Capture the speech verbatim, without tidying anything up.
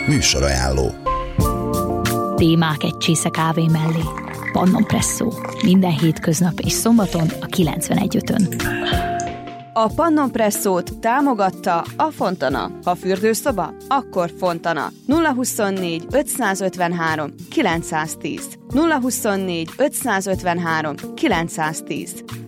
Műsorajánló. Témák egy csésze kávé mellé. Pannon Presszó. Minden hétköznap és szombaton a kilencvenegy ötön. A Pannon Presszót támogatta a Fontana. Ha fürdőszoba, akkor Fontana. nulla huszonnégy ötszázötvenhárom kilencszáztíz nulla huszonnégy ötszázötvenhárom kilencszáztíz